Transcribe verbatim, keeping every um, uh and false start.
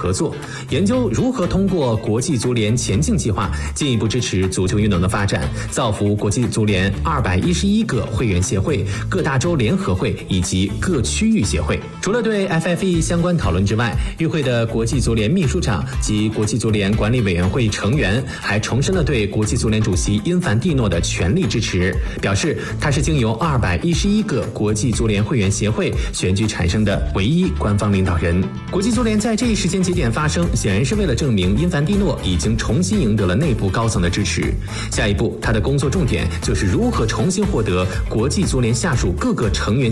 合作，研究如何通过国际足联前进计划进一步支持足球运动的发展，造福国际足联二百一十一个会员协会、各大洲联合会以及各区域协会。除了对 F F E 相关讨论之外，与会的国际足联秘书长及国际足联管理委员会成员还重申了对国际足联主席因凡蒂诺的全力支持，表示他是经由二百一十一个国际足联会员协会选举产生的唯一官方领导人。国际足联在这一时间节点发声，显然是为了证明因凡蒂诺已经重新赢得了内部高层的支持。下一步，他的工作重点就是如何重新获得国际足联下属各个成员